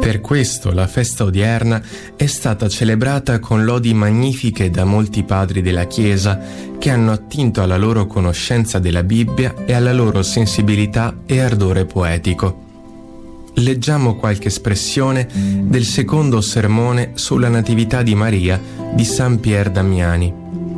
Per questo la festa odierna è stata celebrata con lodi magnifiche da molti padri della Chiesa che hanno attinto alla loro conoscenza della Bibbia e alla loro sensibilità e ardore poetico. Leggiamo qualche espressione del secondo sermone sulla Natività di Maria di San Pier Damiani.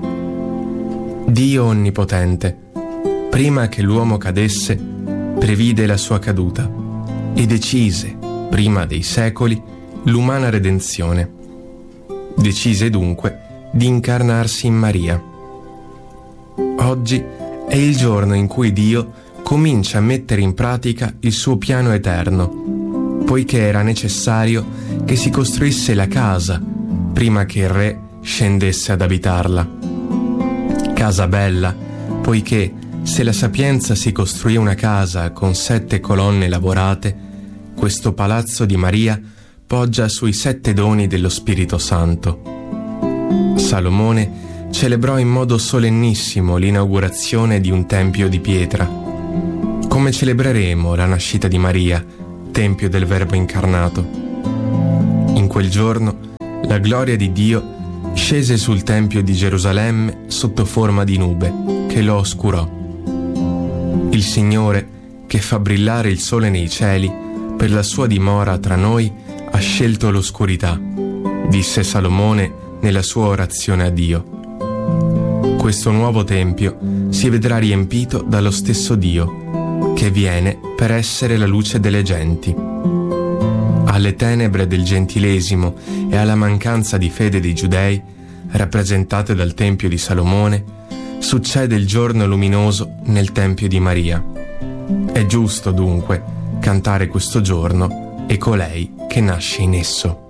Dio Onnipotente, prima che l'uomo cadesse, previde la sua caduta e decise, prima dei secoli, l'umana redenzione. Decise dunque di incarnarsi in Maria. Oggi è il giorno in cui Dio comincia a mettere in pratica il suo piano eterno, poiché era necessario che si costruisse la casa prima che il Re scendesse ad abitarla. Casa bella, poiché se la sapienza si costruì una casa con 7 colonne lavorate, questo palazzo di Maria poggia sui 7 doni dello Spirito Santo. Salomone celebrò in modo solennissimo l'inaugurazione di un tempio di pietra. Come celebreremo la nascita di Maria, tempio del Verbo incarnato? In quel giorno la gloria di Dio scese sul tempio di Gerusalemme sotto forma di nube, che lo oscurò. Il Signore, che fa brillare il sole nei cieli, per la sua dimora tra noi ha scelto l'oscurità, disse Salomone nella sua orazione a Dio. Questo nuovo tempio si vedrà riempito dallo stesso Dio, che viene per essere la luce delle genti. Alle tenebre del gentilesimo e alla mancanza di fede dei giudei, rappresentate dal Tempio di Salomone, succede il giorno luminoso nel Tempio di Maria. È giusto, dunque, cantare questo giorno e colei che nasce in esso.